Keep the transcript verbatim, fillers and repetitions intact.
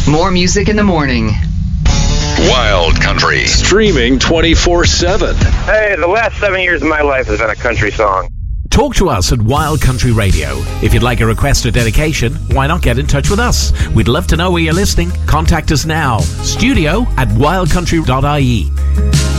More music in the morning. Wild Country. Streaming twenty-four seven. Hey, the last seven years of my life has been a country song. Talk to us at Wild Country Radio. If you'd like a request or dedication, why not get in touch with us? We'd love to know where you're listening. Contact us now. Studio at wild country dot I E.